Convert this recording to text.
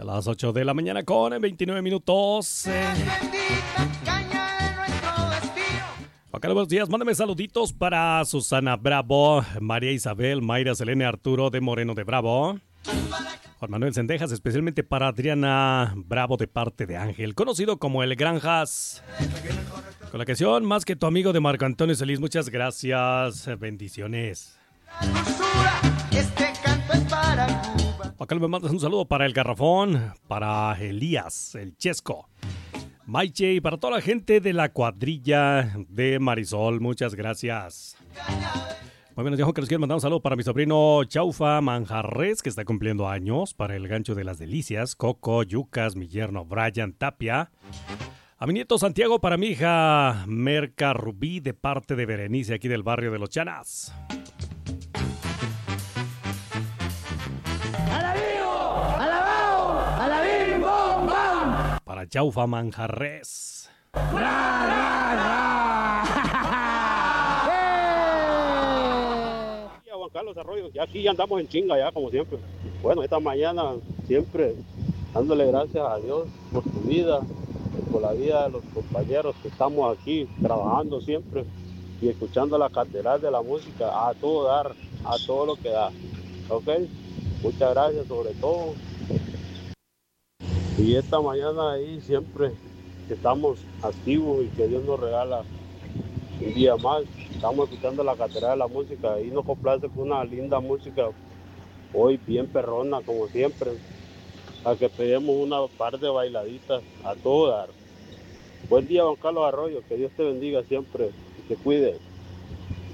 las 8 de la mañana con 29 minutos. Acá buenos días, mándame saluditos para Susana Bravo, María Isabel, Mayra Selene Arturo de Moreno de Bravo, Juan Manuel Sendejas, especialmente para Adriana Bravo de parte de Ángel, conocido como el Granjas. Con la canción Más que tu amigo de Marco Antonio Solís, muchas gracias, bendiciones. Este canto es para Cuba. Acá me mandas un saludo para el Garrafón, para Elías, el Chesco, Maiche y para toda la gente de la cuadrilla de Marisol, muchas gracias. Muy bien, nos dijo que nos quieren mandar un saludo para mi sobrino Chaufa Manjarres, que está cumpliendo años, para el Gancho de las Delicias, Coco, Yucas, mi yerno Brian Tapia. A mi nieto Santiago, para mi hija Merca Rubí, de parte de Berenice, aquí del barrio de Los Chanas. ¡Alabao! ¡Bom, bom! Para Chaufa Manjarres. Juan Carlos Arroyo, ya aquí andamos en chinga ya como siempre. Bueno, esta mañana siempre dándole gracias a Dios por tu vida, por la vida de los compañeros que estamos aquí trabajando siempre y escuchando la catedral de la música a todo dar, a todo lo que da. ¿Ok? Muchas gracias sobre todo. Y esta mañana ahí siempre que estamos activos y que Dios nos regala un día más. Estamos escuchando la catedral de la música y nos complace con una linda música hoy bien perrona como siempre, a que pedimos una par de bailaditas a todo dar. Buen día, Juan Carlos Arroyo, que Dios te bendiga siempre y te cuide.